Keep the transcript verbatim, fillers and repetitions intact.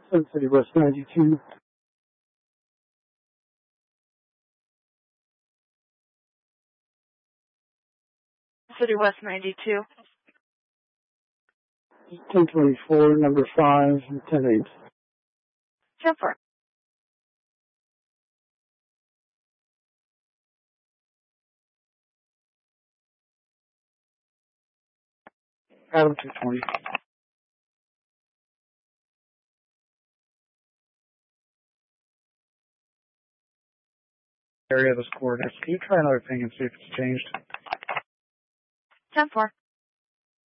Sun City West ninety-two. City West ninety-two. ten twenty-four, number five, and ten eight. ten four. Adam two twenty. Area of this coordinates. Can you try another thing and see if it's changed? ten four.